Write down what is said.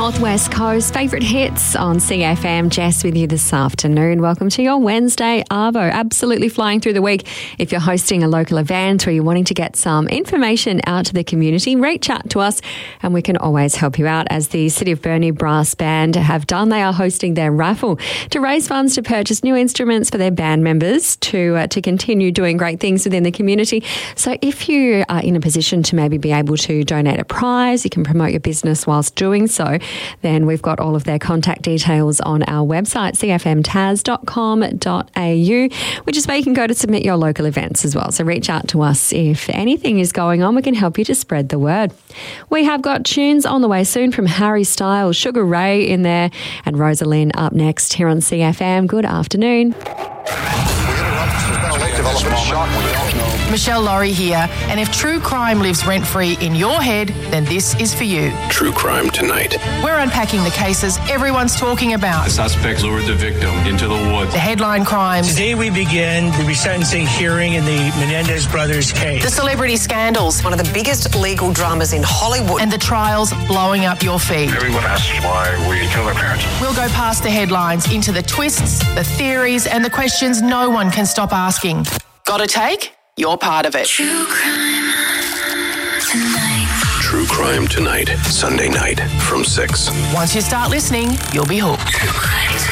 Northwest Coast. Favourite hits on CFM. Jess with you this afternoon. Welcome to your Wednesday Arvo. Absolutely flying through the week. If you're hosting a local event or you're wanting to get some information out to the community, reach out to us and we can always help you out. As the City of Burnie Brass Band have done, they are hosting their raffle to raise funds to purchase new instruments for their band members to continue doing great things within the community. So if you are in a position to maybe be able to donate a prize, you can promote your business whilst doing so, then we've got all of their contact details on our website, cfmtas.com.au, which is where you can go to submit your local events as well. So reach out to us if anything is going on. We can help you to spread the word. We have got tunes on the way soon from Harry Styles, Sugar Ray in there, and Rosalind up next here on CFM. Good afternoon. Michelle Laurie here, and if true crime lives rent-free in your head, then this is for you. True Crime Tonight. We're unpacking the cases everyone's talking about. The suspect lured the victim into the woods. The headline crimes. Today we begin the resentencing hearing in the Menendez brothers case. The celebrity scandals. One of the biggest legal dramas in Hollywood. And the trials blowing up your feed. Everyone asks why we kill their parents. We'll go past the headlines into the twists, the theories, and the questions no one can stop asking. Got a take? You're part of it. True Crime Tonight. Sunday night from 6. Once you start listening, you'll be hooked.